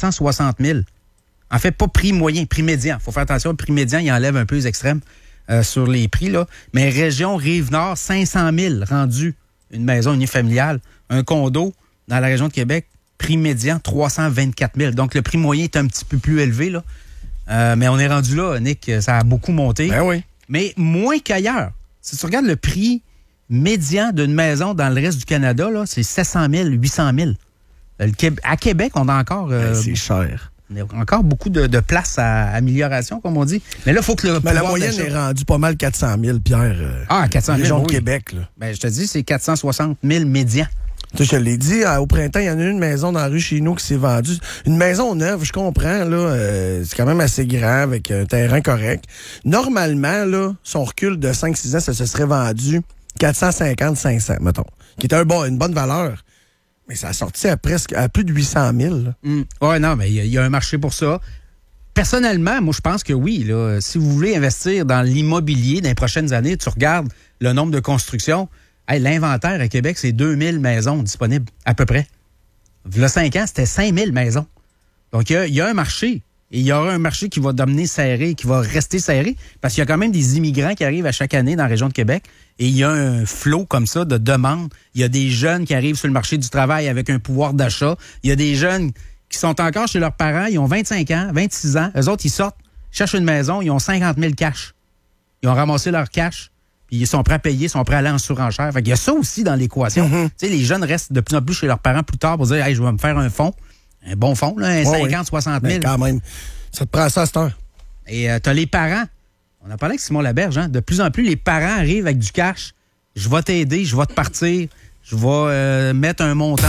460 000. En fait, pas prix moyen, prix médian. Il faut faire attention, le prix médian, il enlève un peu les extrêmes sur les prix, là. Mais région Rive-Nord, 500 000 rendu une maison unifamiliale. Un condo dans la région de Québec, prix médian, 324 000. Donc, le prix moyen est un petit peu plus élevé, là. Mais on est rendu là, Nick, ça a beaucoup monté. Ben oui. Mais moins qu'ailleurs. Si tu regardes le prix médian d'une maison dans le reste du Canada, là, c'est 700 000, 800 000. À Québec, on a encore... c'est cher. Il y a encore beaucoup de place à amélioration, comme on dit. Mais là, il faut que le Mais la moyenne est rendue pas mal 400 000, Pierre. 400 000, région de oui. Québec, là. Ben, je te dis, c'est 460 000 médians. Tu sais, je te l'ai dit, au printemps, il y en a une maison dans la rue chez nous qui s'est vendue. Une maison neuve, je comprends, là, c'est quand même assez grand, avec un terrain correct. Normalement, là, son recul de 5-6 ans, ça se serait vendu 450-500, mettons, qui est une bonne valeur. Mais ça a sorti à plus de 800 000. Oui, non, mais il y a un marché pour ça. Personnellement, moi, je pense que oui. Là, si vous voulez investir dans l'immobilier dans les prochaines années, tu regardes le nombre de constructions. Hey, l'inventaire à Québec, c'est 2000 maisons disponibles, à peu près. Il y a 5 ans, c'était 5000 maisons. Donc, il y a un marché. Et il y aura un marché qui va devenir serré, qui va rester serré, parce qu'il y a quand même des immigrants qui arrivent à chaque année dans la région de Québec. Et il y a un flot comme ça de demandes. Il y a des jeunes qui arrivent sur le marché du travail avec un pouvoir d'achat. Il y a des jeunes qui sont encore chez leurs parents. Ils ont 25 ans, 26 ans. Eux autres, ils sortent, cherchent une maison. Ils ont 50 000 cash. Ils ont ramassé leur cash. Puis ils sont prêts à payer, ils sont prêts à aller en surenchère. Fait qu'il y a ça aussi dans l'équation. Tu sais, les jeunes restent de plus en plus chez leurs parents plus tard pour dire, hey, je vais me faire un fonds. Un bon fonds, là, un 50, 60 000. Mais quand même, ça te prend ça à cette heure. Et t'as les parents. On a parlé avec Simon Laberge, hein. De plus en plus, les parents arrivent avec du cash. Je vais t'aider, je vais te partir, je vais mettre un montant.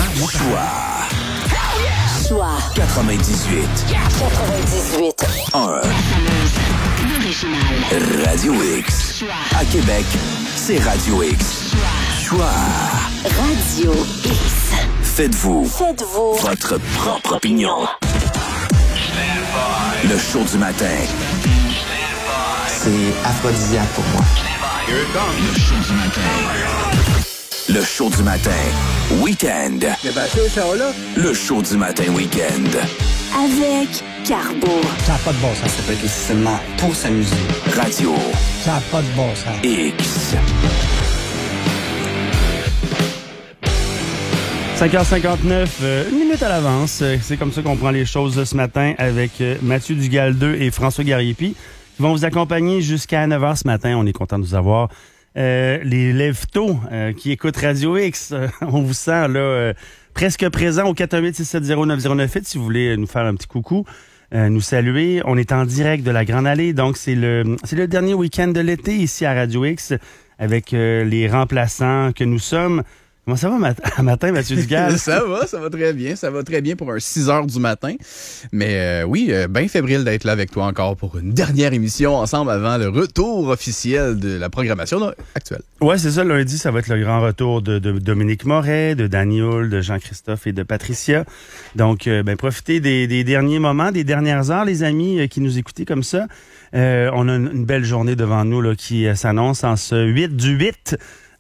Choix 98. 1. Radio X. À Québec, c'est Radio X. Choix. Radio X. Faites-vous votre propre opinion. Le show du matin. C'est aphrodisiaque pour moi. Le show du matin. Le show du matin. Week-end. Le show du matin week-end. Avec Carbo. Ça n'a pas de bon sens. Ça peut être aussi seulement pour s'amuser. Radio. Ça n'a pas de bon sens. X. 5h59, une minute à l'avance. C'est comme ça qu'on prend les choses ce matin avec Mathieu Dugal-2 et François Gariepi qui vont vous accompagner jusqu'à 9h ce matin. On est content de vous avoir. Les lève-tôt qui écoutent Radio X, on vous sent là presque présent au 418-670-9098 si vous voulez nous faire un petit coucou, nous saluer. On est en direct de la Grande Allée, donc c'est le dernier week-end de l'été ici à Radio X avec les remplaçants que nous sommes. Comment ça va matin, Mathieu Dugal? Ça va très bien. Ça va très bien pour un 6 heures du matin. Mais oui, bien fébrile d'être là avec toi encore pour une dernière émission ensemble avant le retour officiel de la programmation actuelle. Ouais, c'est ça. Lundi, ça va être le grand retour de Dominique Moret, de Daniel, de Jean-Christophe et de Patricia. Donc, profitez des derniers moments, des dernières heures, les amis qui nous écoutez comme ça. On a une belle journée devant nous là, qui s'annonce en ce 8 du 8.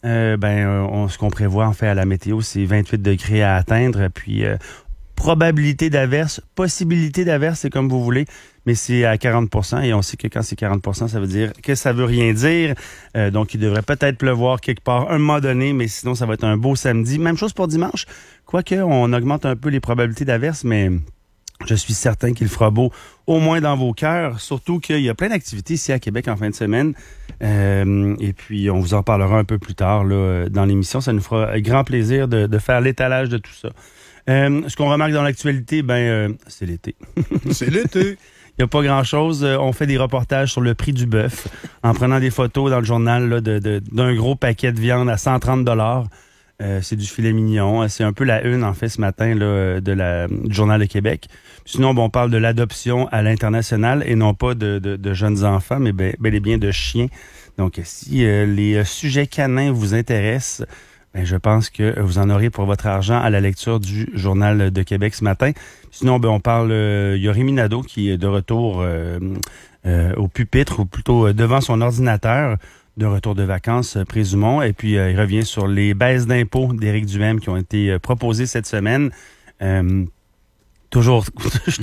Ce qu'on prévoit en fait à la météo, c'est 28 degrés à atteindre, puis probabilité d'averse, possibilité d'averse, c'est comme vous voulez, mais c'est à 40%, et on sait que quand c'est 40%, ça veut dire que ça veut rien dire, donc il devrait peut-être pleuvoir quelque part un moment donné, mais sinon ça va être un beau samedi. Même chose pour dimanche, quoique on augmente un peu les probabilités d'averse, mais je suis certain qu'il fera beau, au moins dans vos cœurs, surtout qu'il y a plein d'activités ici à Québec en fin de semaine. Et puis, on vous en parlera un peu plus tard là, dans l'émission. Ça nous fera grand plaisir de faire l'étalage de tout ça. Ce qu'on remarque dans l'actualité, c'est l'été. C'est l'été. Il n'y a pas grand-chose. On fait des reportages sur le prix du bœuf en prenant des photos dans le journal là, d'un gros paquet de viande à 130 $. C'est du filet mignon. C'est un peu la une, en fait, ce matin là, du Journal de Québec. Sinon, on parle de l'adoption à l'international et non pas de jeunes enfants, mais bel et bien de chiens. Donc, si les sujets canins vous intéressent, je pense que vous en aurez pour votre argent à la lecture du Journal de Québec ce matin. Sinon, on parle... il y a Rémi Nadeau qui est de retour au pupitre, ou plutôt devant son ordinateur, de retour de vacances, présumons. Et puis, il revient sur les baisses d'impôts d'Éric Duhaime qui ont été proposées cette semaine. Toujours